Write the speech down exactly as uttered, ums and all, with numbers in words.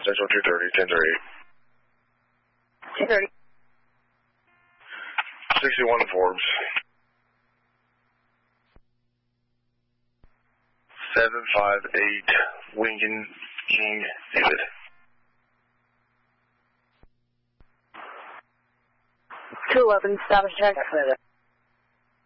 Central two thirty, ten thirty. two thirty. sixty-one Forbes. seven five eight, Lincoln King David. two eleven, status check.